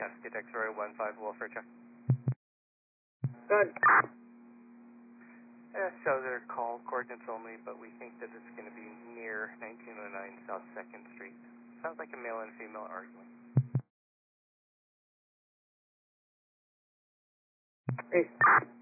Cascade X-ray 15 welfare check. Good. So they're call coordinates only, but we think that it's going to be near 1909 South 2nd Street. Sounds like a male and female arguing. Peace.